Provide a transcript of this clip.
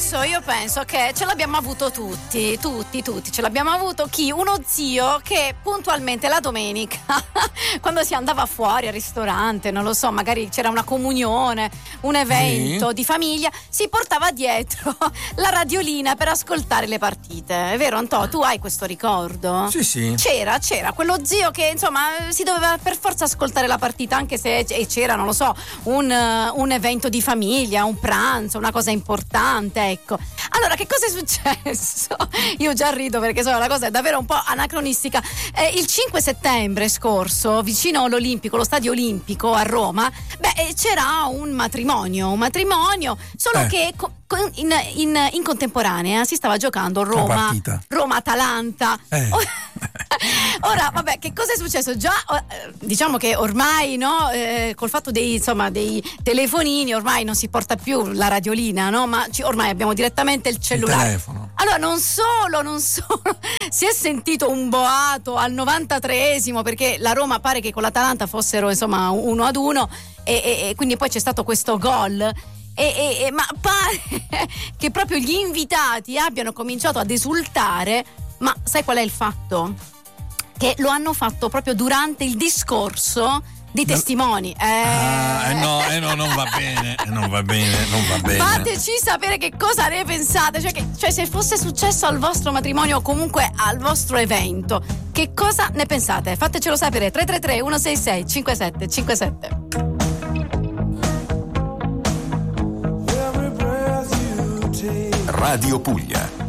io penso che ce l'abbiamo avuto tutti, ce l'abbiamo avuto uno zio che puntualmente la domenica, quando si andava fuori al ristorante, non lo so, magari c'era una comunione, un evento di famiglia, si portava dietro la radiolina per ascoltare le partite. È vero, Antò? Tu hai questo ricordo? Sì. C'era quello zio che insomma si doveva per forza ascoltare la partita, anche se c'era, non lo so, un evento di famiglia, un pranzo, una cosa importante, ecco. Allora, che cosa è successo? Io già rido perché la cosa è davvero un po' anacronistica. Il 5 settembre scorso, vicino all'Olimpico, lo Stadio Olimpico a Roma, c'era un matrimonio, solo che in contemporanea si stava giocando Roma-Atalanta. Ora, vabbè, che cosa è successo? Già, diciamo che ormai, no, col fatto dei telefonini, ormai non si porta più la radiolina, no? Ma ormai abbiamo direttamente il cellulare. Il telefono. Allora, non solo, si è sentito un boato al 93esimo, perché la Roma pare che con l'Atalanta fossero, insomma, 1-1, e quindi poi c'è stato questo gol. Ma pare che proprio gli invitati abbiano cominciato ad esultare. Ma sai qual è il fatto? Che lo hanno fatto proprio durante il discorso dei testimoni. No, non va bene. Fateci sapere che cosa ne pensate, cioè se fosse successo al vostro matrimonio o comunque al vostro evento, che cosa ne pensate? Fatecelo sapere. 333 166 5757. Radio Puglia.